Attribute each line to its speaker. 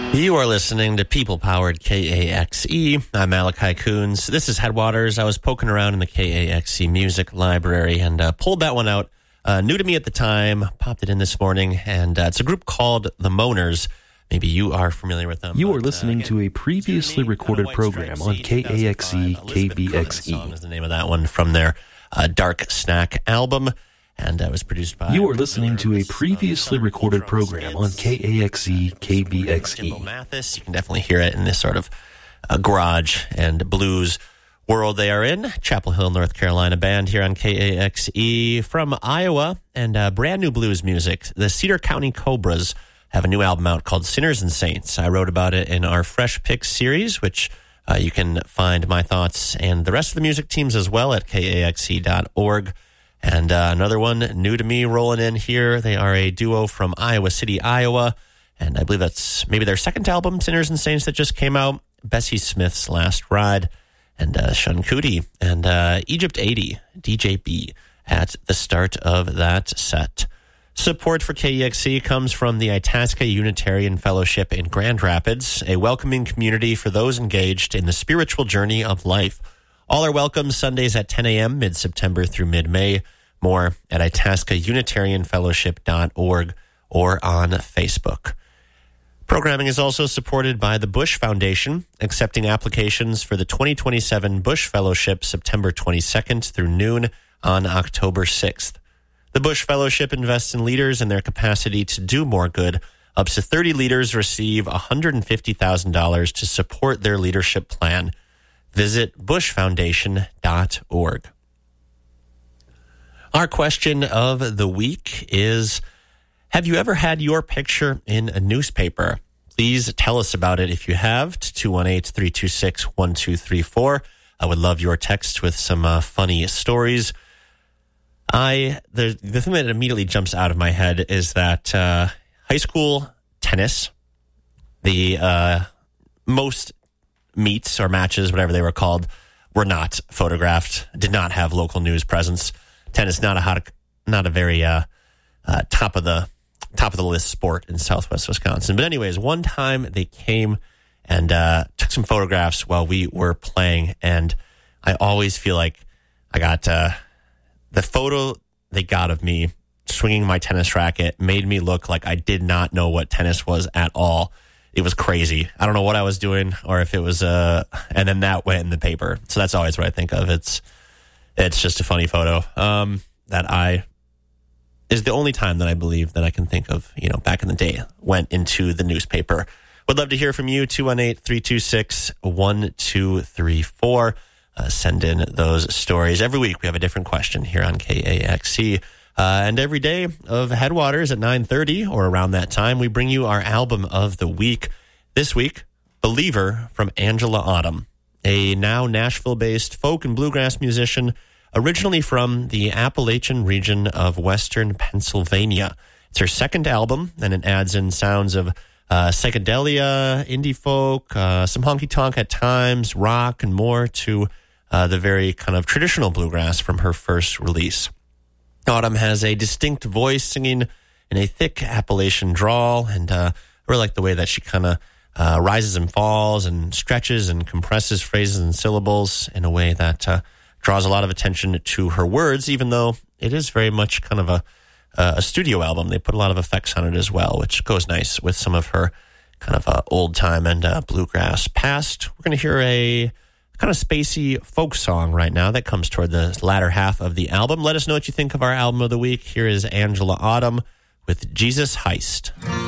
Speaker 1: You are listening to People-Powered KAXE. I'm Malachi Coons. This is Headwaters. I was poking around in the KAXE music library and pulled that one out. New to me at the time, popped it in this morning, and it's a group called The Moaners. Maybe you are familiar with them.
Speaker 2: You are listening to a previously recorded program on KAXE KBXE.
Speaker 1: Is the name of that one from their Dark Snack album. And it was produced by...
Speaker 2: You are listening to a previously recorded program on KAXE KBXE.
Speaker 1: Mathis. You can definitely hear it in this sort of garage and blues world they are in. Chapel Hill, North Carolina band here on KAXE from Iowa, and brand new blues music. The Cedar County Cobras have a new album out called Sinners and Saints. I wrote about it in our Fresh Picks series, which you can find my thoughts and the rest of the music teams as well at KAXE.org. And another one new to me rolling in here. They are a duo from Iowa City, Iowa. And I believe that's maybe their second album, Sinners and Saints, that just came out. Bessie Smith's Last Ride. And Sean Cootie and Egypt 80, DJ B, at the start of that set. Support for KEXC comes from the Itasca Unitarian Fellowship in Grand Rapids, a welcoming community for those engaged in the spiritual journey of life. All are welcome Sundays at 10 a.m. mid-September through mid-May. More at itascaunitarianfellowship.org or on Facebook. Programming is also supported by the Bush Foundation, accepting applications for the 2027 Bush Fellowship September 22nd through noon on October 6th. The Bush Fellowship invests in leaders and their capacity to do more good. Up to 30 leaders receive $150,000 to support their leadership plan. Visit bushfoundation.org. Our question of the week is, have you ever had your picture in a newspaper? Please tell us about it if you have, to 218-326-1234. I would love your text with some funny stories. The thing that immediately jumps out of my head is that high school tennis, the most meets or matches, whatever they were called, were not photographed, did not have local news presence. Tennis, not a very top of the list sport in Southwest Wisconsin. But anyways, one time they came and took some photographs while we were playing, and I always feel like I got the photo they got of me swinging my tennis racket made me look like I did not know what tennis was at all. It was crazy. I don't know what I was doing, or if it was and then that went in the paper. So that's always what I think of. It's just a funny photo that is the only time that I believe that I can think of, back in the day, went into the newspaper. Would love to hear from you, 218-326-1234. Send in those stories. Every week we have a different question here on KAXE. And every day of Headwaters at 9:30 or around that time, we bring you our album of the week. This week, Believer from Angela Autumn, a now Nashville-based folk and bluegrass musician, originally from the Appalachian region of Western Pennsylvania. It's her second album, and it adds in sounds of psychedelia, indie folk, some honky-tonk at times, rock, and more to the very kind of traditional bluegrass from her first release. Autumn has a distinct voice, singing in a thick Appalachian drawl, and I really like the way that she kind of rises and falls and stretches and compresses phrases and syllables in a way that draws a lot of attention to her words, even though it is very much kind of a studio album. They put a lot of effects on it as well, which goes nice with some of her kind of old time and bluegrass past. We're going to hear a kind of spacey folk song right now that comes toward the latter half of the album. Let us know what you think of our album of the week. Here is Angela Autumn with Jesus Heist.